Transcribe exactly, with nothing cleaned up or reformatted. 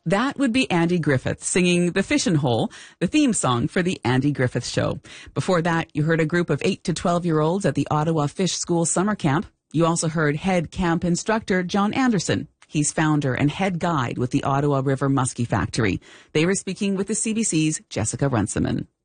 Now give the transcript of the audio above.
That would be Andy Griffith singing The Fishin' Hole, the theme song for the Andy Griffith Show. Before that, you heard a group of eight to twelve-year-olds at the Ottawa Fish School summer camp. You also heard head camp instructor John Anderson. He's founder and head guide with the Ottawa River Muskie Factory. They were speaking with the C B C's Jessica Runciman.